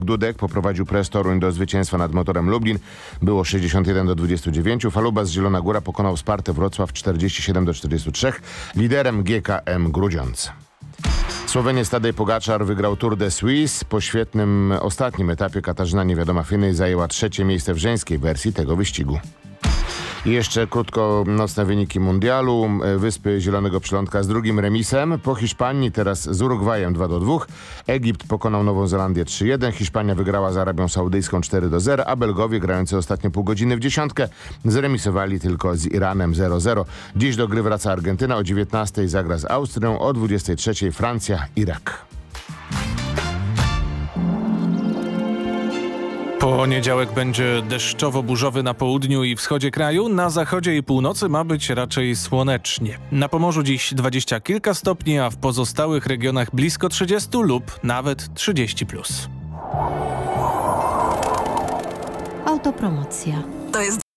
Dudek poprowadził Press Toruń do zwycięstwa nad Motorem Lublin. Było 61-29. Falubas Zielona Góra pokonał Spartę Wrocław 47-43. Liderem GKM Grudziądz. Słoweniec Tadej Pogaczar wygrał Tour de Suisse. Po świetnym ostatnim etapie Katarzyna Niewiadoma Finej zajęła 3. miejsce w żeńskiej wersji tego wyścigu. I jeszcze krótko nocne wyniki mundialu. Wyspy Zielonego Przylądka z drugim remisem. Po Hiszpanii teraz z Urugwajem 2-2. Egipt pokonał Nową Zelandię 3-1. Hiszpania wygrała z Arabią Saudyjską 4-0, a Belgowie grający ostatnie pół godziny w dziesiątkę zremisowali tylko z Iranem 0-0. Dziś do gry wraca Argentyna. O 19:00 zagra z Austrią, o 23:00 Francja, Irak. Poniedziałek będzie deszczowo-burzowy na południu i wschodzie kraju, na zachodzie i północy ma być raczej słonecznie. Na Pomorzu dziś 20 kilka stopni, a w pozostałych regionach blisko 30 lub nawet 30+. Autopromocja. To jest